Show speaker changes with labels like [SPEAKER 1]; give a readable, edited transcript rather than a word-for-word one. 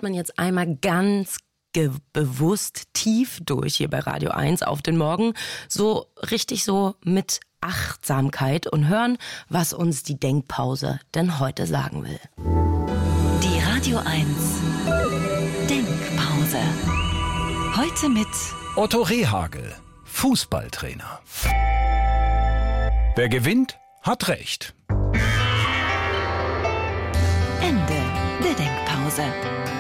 [SPEAKER 1] atmen jetzt einmal ganz bewusst tief durch hier bei Radio 1 auf den Morgen. So richtig so mit Achtsamkeit und hören, was uns die Denkpause denn heute sagen will.
[SPEAKER 2] Die Radio 1 Denkpause. Heute mit
[SPEAKER 3] Otto Rehhagel, Fußballtrainer. Wer gewinnt, hat Recht.
[SPEAKER 2] Ende der Denkpause.